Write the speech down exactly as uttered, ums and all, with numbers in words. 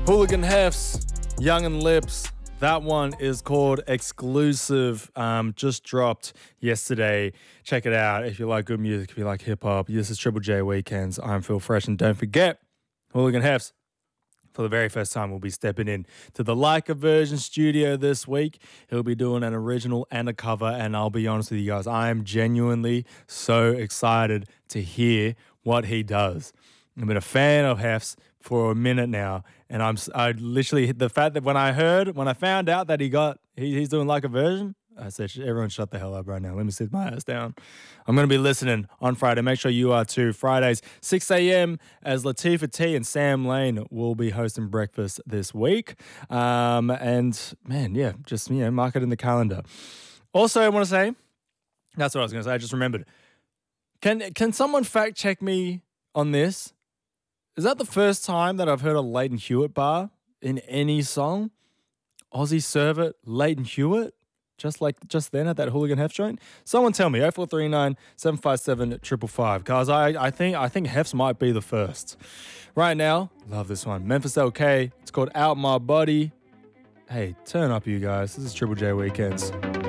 Hooligan Hefs, Young and Lips. That one is called Exclusive. Um, just dropped yesterday. Check it out if you like good music, if you like hip hop. This is Triple J Weekends. I'm Phil Fresh, and don't forget, Hooligan Hefs. For the very first time, we'll be stepping in to the Leica Version studio this week. He'll be doing an original and a cover, and I'll be honest with you guys, I am genuinely so excited to hear what he does. I've been a fan of Hef's for a minute now, and I'm I literally the fact that when I heard when I found out that he got he, he's doing Leica Version, I said, everyone shut the hell up right now. Let me sit my ass down. I'm going to be listening on Friday. Make sure you are too. Fridays, six a.m. as Latifah T and Sam Lane will be hosting breakfast this week. Um, and, man, yeah, just, you know, mark it in the calendar. Also, I want to say, that's what I was going to say. I just remembered. Can, can someone fact check me on this? Is that the first time that I've heard a Leighton Hewitt bar in any song? Aussie Servant, Leighton Hewitt? Just like just then at that Hooligan Hef joint? Someone tell me, oh four three nine, seven five seven, five five five. Guys, I, I think I think Hefs might be the first. Right now, love this one. Memphis L K. It's called Out My Body. Hey, turn up, you guys. This is Triple J Weekends.